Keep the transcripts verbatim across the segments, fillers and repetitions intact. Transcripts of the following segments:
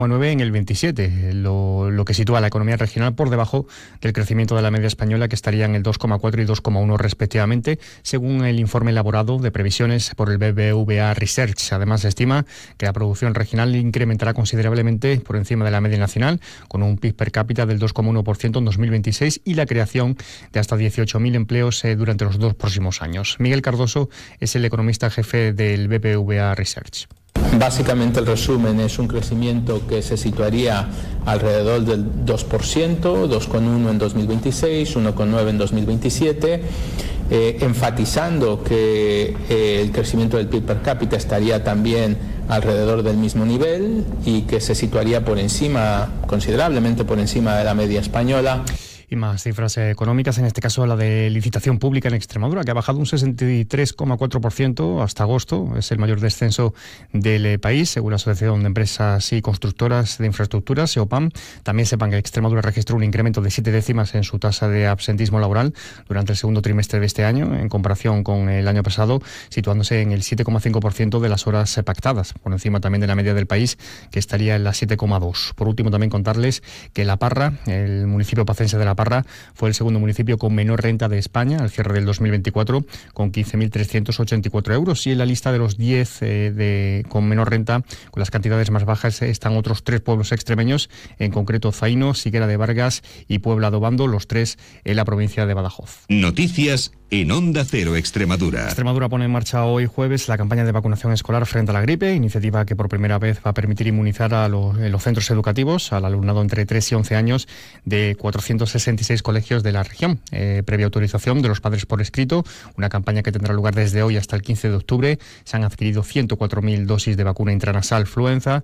nueve en el veintisiete, lo, lo que sitúa a la economía regional por debajo del crecimiento de la media española, que estaría en el dos coma cuatro y dos coma uno respectivamente, según el informe elaborado de previsiones por el B B V A Research. Además, se estima que la producción regional incrementará considerablemente por encima de la media nacional, con un P I B per cápita del dos coma uno por ciento en dos mil veintiséis y la creación de hasta dieciocho mil empleos eh, durante los dos próximos años. Miguel Cardoso es el economista jefe del B B V A Research. Básicamente el resumen es un crecimiento que se situaría alrededor del dos por ciento, dos coma uno en dos mil veintiséis, uno coma nueve en dos mil veintisiete, eh, enfatizando que eh, el crecimiento del P I B per cápita estaría también alrededor del mismo nivel y que se situaría por encima, considerablemente por encima de la media española. Y más cifras económicas, en este caso la de licitación pública en Extremadura, que ha bajado un sesenta y tres coma cuatro por ciento hasta agosto. Es el mayor descenso del país, según la Asociación de Empresas y Constructoras de Infraestructuras, EOPAM. También sepan que Extremadura registró un incremento de siete décimas en su tasa de absentismo laboral durante el segundo trimestre de este año, en comparación con el año pasado, situándose en el siete coma cinco por ciento de las horas pactadas, por encima también de la media del país, que estaría en la siete coma dos. Por último, también contarles que La Parra, el municipio pacense de La Parra, fue el segundo municipio con menor renta de España al cierre del dos mil veinticuatro, con quince mil trescientos ochenta y cuatro euros, y en la lista de los diez eh, de, con menor renta, con las cantidades más bajas, están otros tres pueblos extremeños, en concreto Zaino, Siguera de Vargas y Puebla de Obando, los tres en la provincia de Badajoz. Noticias en Onda Cero Extremadura. Extremadura pone en marcha hoy jueves la campaña de vacunación escolar frente a la gripe, iniciativa que por primera vez va a permitir inmunizar a los, en los centros educativos al alumnado entre tres y once años de cuatrocientos sesenta y seis colegios de la región, eh, previa autorización de los padres por escrito. Una campaña que tendrá lugar desde hoy hasta el quince de octubre. Se han adquirido ciento cuatro mil dosis de vacuna intranasal Fluenza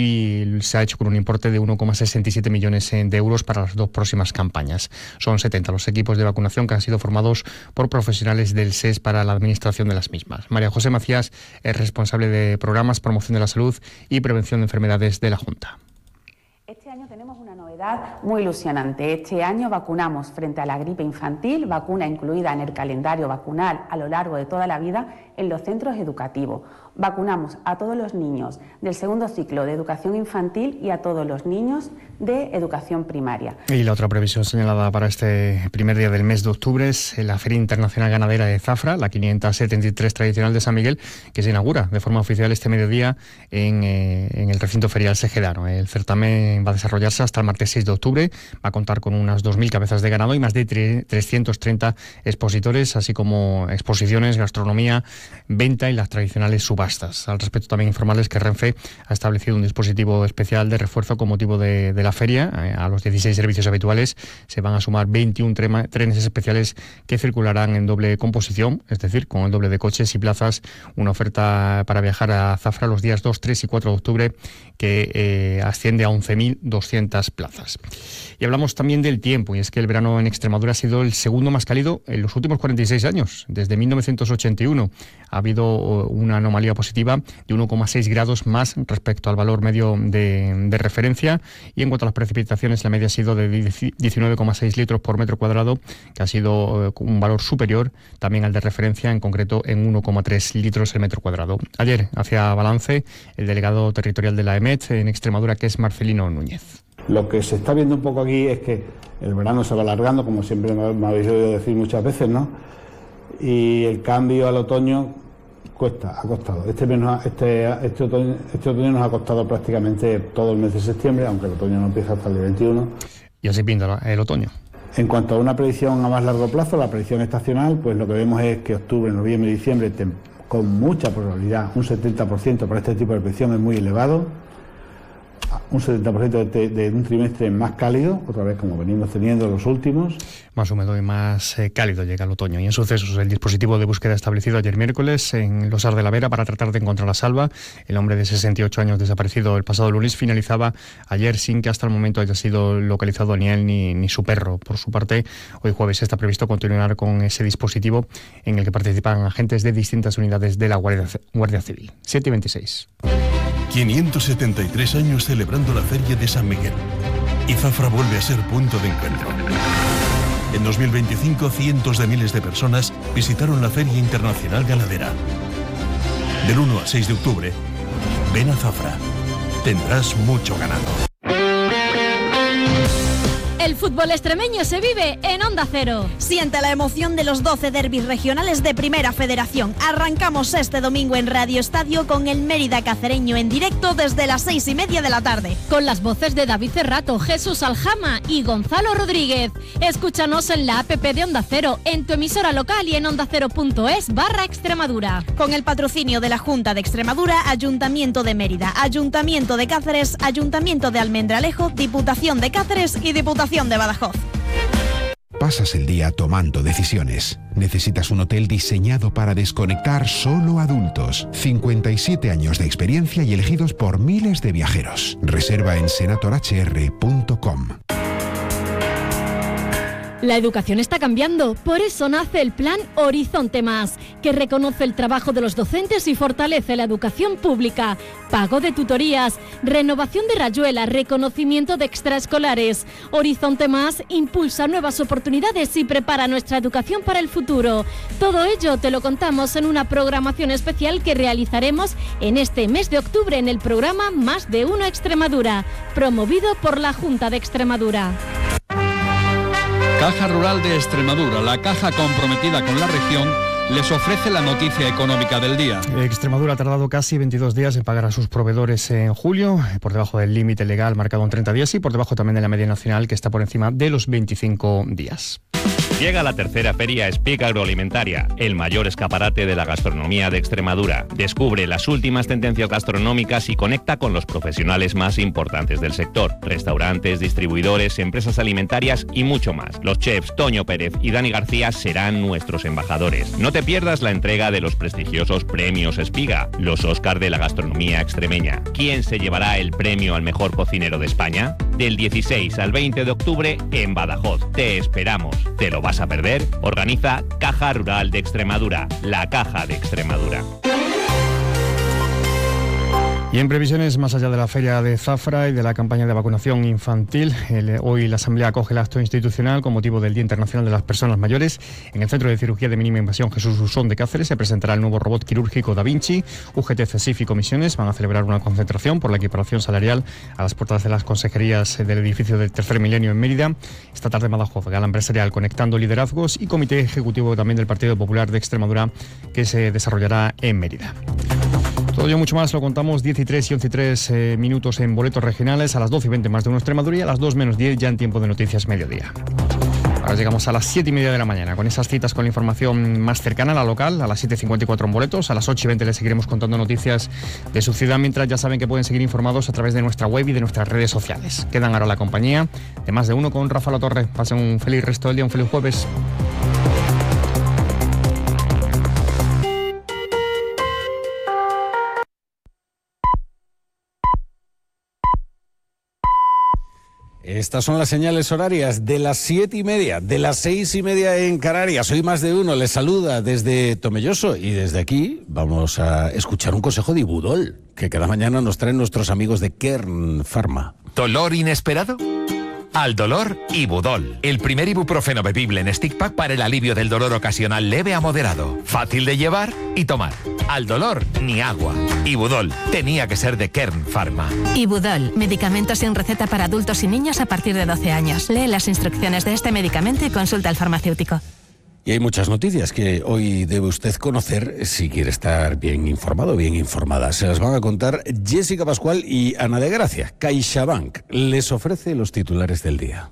y se ha hecho con un importe de uno coma sesenta y siete millones de euros para las dos próximas campañas. Son setenta los equipos de vacunación que han sido formados por profesionales del S E S para la administración de las mismas. María José Macías es responsable de programas, promoción de la salud y prevención de enfermedades de la Junta. Este año tenemos una novedad muy ilusionante. Este año vacunamos frente a la gripe infantil, vacuna incluida en el calendario vacunal a lo largo de toda la vida en los centros educativos. Vacunamos a todos los niños del segundo ciclo de educación infantil y a todos los niños de educación primaria. Y la otra previsión señalada para este primer día del mes de octubre es la Feria Internacional Ganadera de Zafra, la quinientos setenta y tres tradicional de San Miguel, que se inaugura de forma oficial este mediodía en, eh, en el recinto ferial Segedano. El certamen va a desarrollarse hasta el martes seis de octubre, va a contar con unas dos mil cabezas de ganado y más de trescientos treinta expositores, así como exposiciones, gastronomía, venta y las tradicionales subastas. Al respecto, también informarles que Renfe ha establecido un dispositivo especial de refuerzo con motivo de, de la feria. A los dieciséis servicios habituales se van a sumar veintiún trema, trenes especiales que circularán en doble composición, es decir, con el doble de coches y plazas. Una oferta para viajar a Zafra los días dos, tres y cuatro de octubre que eh, asciende a once mil doscientas plazas. Y hablamos también del tiempo, y es que el verano en Extremadura ha sido el segundo más cálido en los últimos cuarenta y seis años, desde mil novecientos ochenta y uno. Ha habido una anomalía positiva de uno coma seis grados más respecto al valor medio de, de referencia, y en cuanto a las precipitaciones, la media ha sido de diecinueve coma seis litros por metro cuadrado, que ha sido un valor superior también al de referencia, en concreto en uno coma tres litros el metro cuadrado. Ayer hacía balance el delegado territorial de la E M E T en Extremadura, que es Marcelino Núñez. Lo que se está viendo un poco aquí es que el verano se va alargando, como siempre me habéis oído decir muchas veces, ¿no? Y el cambio al otoño cuesta, ha costado. Este, menos, este, este, otoño, este otoño nos ha costado prácticamente todo el mes de septiembre, aunque el otoño no empieza hasta el día veintiuno. Y así pinta el otoño. En cuanto a una predicción a más largo plazo, la predicción estacional, pues lo que vemos es que octubre, noviembre y diciembre, con mucha probabilidad, un setenta por ciento para este tipo de predicción es muy elevado. Un setenta por ciento de, de un trimestre más cálido, otra vez como venimos teniendo los últimos. Más húmedo y más eh, cálido llega el otoño. Y en sucesos, el dispositivo de búsqueda establecido ayer miércoles en Losar de la Vera para tratar de encontrar a Salva, el hombre de sesenta y ocho años desaparecido el pasado lunes, finalizaba ayer sin que hasta el momento haya sido localizado ni él ni, ni su perro. Por su parte, hoy jueves está previsto continuar con ese dispositivo en el que participan agentes de distintas unidades de la Guardia, Guardia Civil. siete y veintiséis. quinientos setenta y tres años celebrando la Feria de San Miguel. Y Zafra vuelve a ser punto de encuentro. En dos mil veinticinco, cientos de miles de personas visitaron la Feria Internacional Ganadera. Del uno al seis de octubre, ven a Zafra. tendrás mucho ganado. El fútbol extremeño se vive en Onda Cero. Siente la emoción de los doce derbis regionales de Primera Federación. Arrancamos este domingo en Radio Estadio con el Mérida cacereño en directo desde las seis y media de la tarde. Con las voces de David Cerrato, Jesús Aljama y Gonzalo Rodríguez. Escúchanos en la app de Onda Cero, en tu emisora local y en ondacero.es barra Extremadura. Con el patrocinio de la Junta de Extremadura, Ayuntamiento de Mérida, Ayuntamiento de Cáceres, Ayuntamiento de Almendralejo, Diputación de Cáceres y Diputación de Badajoz. Pasas el día tomando decisiones. Necesitas un hotel diseñado para desconectar solo adultos. cincuenta y siete años de experiencia y elegidos por miles de viajeros. Reserva en senator h r punto com. La educación está cambiando, por eso nace el Plan Horizonte Más, que reconoce el trabajo de los docentes y fortalece la educación pública. Pago de tutorías, renovación de rayuela, reconocimiento de extraescolares. Horizonte Más impulsa nuevas oportunidades y prepara nuestra educación para el futuro. Todo ello te lo contamos en una programación especial que realizaremos en este mes de octubre en el programa Más de Uno Extremadura, promovido por la Junta de Extremadura. Caja Rural de Extremadura, la caja comprometida con la región, les ofrece la noticia económica del día. Extremadura ha tardado casi veintidós días en pagar a sus proveedores en julio, por debajo del límite legal marcado en treinta días y por debajo también de la media nacional, que está por encima de los veinticinco días. Llega la tercera feria Speak Agroalimentaria, el mayor escaparate de la gastronomía de Extremadura. Descubre las últimas tendencias gastronómicas y conecta con los profesionales más importantes del sector. Restaurantes, distribuidores, empresas alimentarias y mucho más. Los chefs Toño Pérez y Dani García serán nuestros embajadores. No te pierdas la entrega de los prestigiosos premios Espiga, los Óscar de la gastronomía extremeña. ¿Quién se llevará el premio al mejor cocinero de España? Del dieciséis al veinte de octubre en Badajoz. Te esperamos. ¿Te lo vas a perder? Organiza Caja Rural de Extremadura, la Caja de Extremadura. Y en previsiones más allá de la feria de Zafra y de la campaña de vacunación infantil, el, hoy la Asamblea acoge el acto institucional con motivo del Día Internacional de las Personas Mayores. En el Centro de Cirugía de Mínima Invasión Jesús Usón de Cáceres se presentará el nuevo robot quirúrgico Da Vinci. U G T, CESIF y comisiones van a celebrar una concentración por la equiparación salarial a las puertas de las consejerías del edificio del Tercer Milenio en Mérida. Esta tarde en Badajoz, gala empresarial conectando liderazgos y comité ejecutivo también del Partido Popular de Extremadura que se desarrollará en Mérida. Todo ello mucho más lo contamos diez y tres y once y tres eh, minutos en boletos regionales, a las doce y veinte más de Uno Extremadura y a las dos menos diez ya en tiempo de noticias mediodía. Ahora llegamos a las siete y media de la mañana con esas citas con la información más cercana a la local, a las siete cincuenta y cuatro en boletos, a las ocho y veinte les seguiremos contando noticias de su ciudad, mientras ya saben que pueden seguir informados a través de nuestra web y de nuestras redes sociales. Quedan ahora la compañía de Más de Uno con Rafa La Torre. Pasen un feliz resto del día, un feliz jueves. Estas son las señales horarias de las siete y media, de las seis y media en Canarias. Hoy Más de Uno les saluda desde Tomelloso y desde aquí vamos a escuchar un consejo de Ibudol que cada mañana nos traen nuestros amigos de Kern Pharma. ¿Dolor inesperado? Al dolor, Ibudol, el primer ibuprofeno bebible en stick pack para el alivio del dolor ocasional leve a moderado. Fácil de llevar y tomar. Al dolor, ni agua. Ibudol, tenía que ser de Kern Pharma. Ibudol, medicamento sin receta para adultos y niños a partir de doce años. Lee las instrucciones de este medicamento y consulta al farmacéutico. Y hay muchas noticias que hoy debe usted conocer si quiere estar bien informado, bien informada. Se las van a contar Jessica Pascual y Ana de Gracia. CaixaBank les ofrece los titulares del día.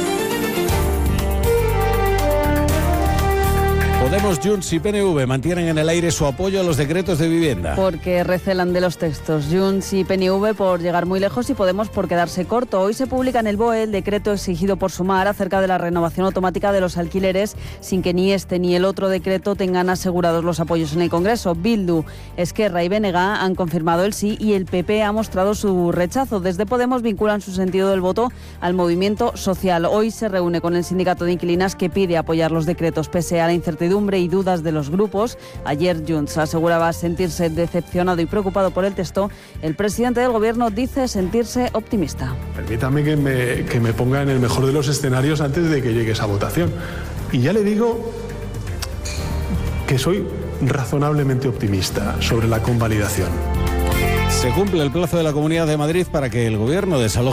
Podemos, Junts y P N V mantienen en el aire su apoyo a los decretos de vivienda. Porque recelan de los textos. Junts y P N V por llegar muy lejos y Podemos por quedarse corto. Hoy se publica en el B O E el decreto exigido por Sumar acerca de la renovación automática de los alquileres sin que ni este ni el otro decreto tengan asegurados los apoyos en el Congreso. Bildu, Esquerra y B N G han confirmado el sí y el P P ha mostrado su rechazo. Desde Podemos vinculan su sentido del voto al movimiento social. Hoy se reúne con el sindicato de inquilinas que pide apoyar los decretos pese a la incertidumbre y dudas de los grupos. Ayer Junts aseguraba sentirse decepcionado y preocupado por el texto. El presidente del gobierno dice sentirse optimista. Permítame que me, que me ponga en el mejor de los escenarios antes de que llegue esa votación. Y ya le digo que soy razonablemente optimista sobre la convalidación. Se cumple el plazo de la Comunidad de Madrid para que el Gobierno desaloje